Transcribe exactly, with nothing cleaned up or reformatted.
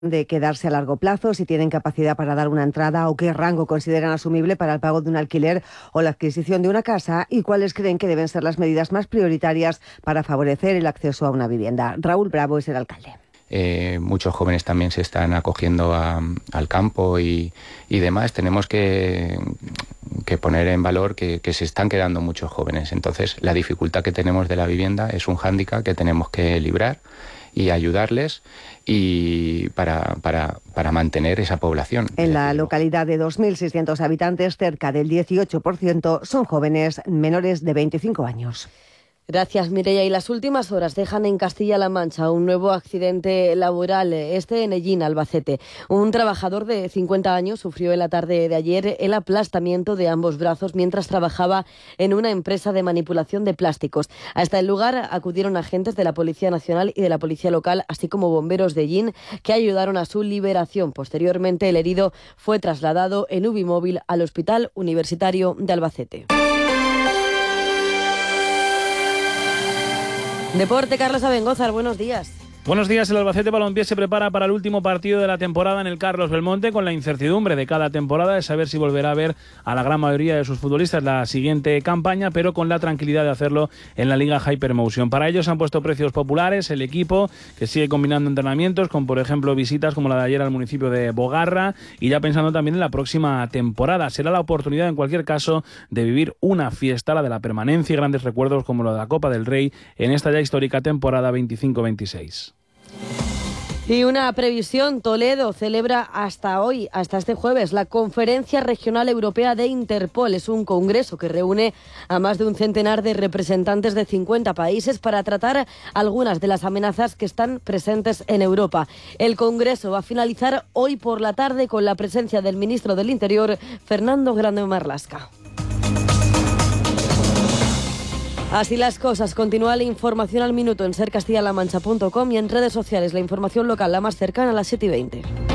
de quedarse a largo plazo, si tienen capacidad para dar una entrada o qué rango consideran asumible para el pago de un alquiler o la adquisición de una casa y cuáles creen que deben ser las medidas más prioritarias para favorecer el acceso a una vivienda. Raúl Bravo es el alcalde. Eh, muchos jóvenes también se están acogiendo a, al campo y, y demás. Tenemos que, que poner en valor que, que se están quedando muchos jóvenes. Entonces, la dificultad que tenemos de la vivienda es un hándicap que tenemos que librar y ayudarles y para, para, para mantener esa población. En la localidad de dos mil seiscientos habitantes, cerca del dieciocho por ciento son jóvenes menores de veinticinco años. Gracias, Mireia. Y las últimas horas dejan en Castilla-La Mancha un nuevo accidente laboral, este en Ellín, Albacete. Un trabajador de cincuenta años sufrió en la tarde de ayer el aplastamiento de ambos brazos mientras trabajaba en una empresa de manipulación de plásticos. Hasta el lugar acudieron agentes de la Policía Nacional y de la Policía Local, así como bomberos de Ellín, que ayudaron a su liberación. Posteriormente, el herido fue trasladado en U B I móvil al Hospital Universitario de Albacete. Deporte, Carlos Abengózar, buenos días. Buenos días. El Albacete Balompié se prepara para el último partido de la temporada en el Carlos Belmonte, con la incertidumbre de cada temporada de saber si volverá a ver a la gran mayoría de sus futbolistas la siguiente campaña, pero con la tranquilidad de hacerlo en la Liga Hypermotion. Para ello se han puesto precios populares el equipo, que sigue combinando entrenamientos con, por ejemplo, visitas como la de ayer al municipio de Bogarra, y ya pensando también en la próxima temporada. Será la oportunidad, en cualquier caso, de vivir una fiesta, la de la permanencia y grandes recuerdos como la de la Copa del Rey en esta ya histórica temporada veinticinco veintiséis. Y una previsión: Toledo celebra hasta hoy, hasta este jueves, la Conferencia Regional Europea de Interpol. Es un congreso que reúne a más de un centenar de representantes de cincuenta países para tratar algunas de las amenazas que están presentes en Europa. El congreso va a finalizar hoy por la tarde con la presencia del ministro del Interior, Fernando Grande Marlaska. Así las cosas. Continúa la información al minuto en ser castilla la mancha punto com y en redes sociales la información local la más cercana a las siete y veinte.